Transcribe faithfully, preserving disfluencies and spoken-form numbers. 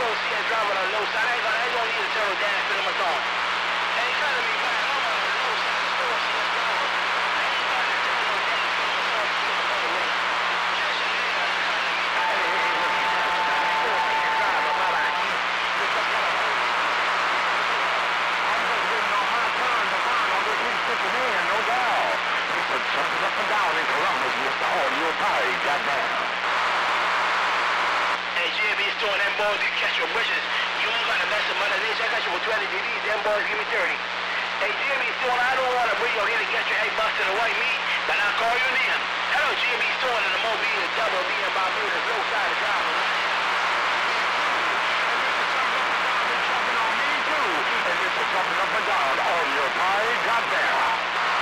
associate driving on the low side. I ain't gonna, I ain't gonna need to turn the gas to them or something. Hey, cut me, man. I'm on the low side associate driver. I ain't got to turn no gas to them or something. Just a nigga. Hey, hey, hey, associate driver, my like you. Just up on the road. I'm just getting on my turn to find on this week's ticket in, no doubt. Mister Jumping up and down in Columbus, Mister Audio Party, goddamn. Hey, J B, it's doing them boys can catch your wishes. You ain't got the best of Mother Nature. I got you for twenty D Ds. Them boys give me thirty. Hey, J B, Stone, I don't want to bring you here to get your head busted the white meat, but I'll call your name. Hello, J B, Stone, and the mobile is double B and Barbuda's low side of driving. And Mister Jumping up and down, Mister Jumping up and down, Audio Party, goddamn.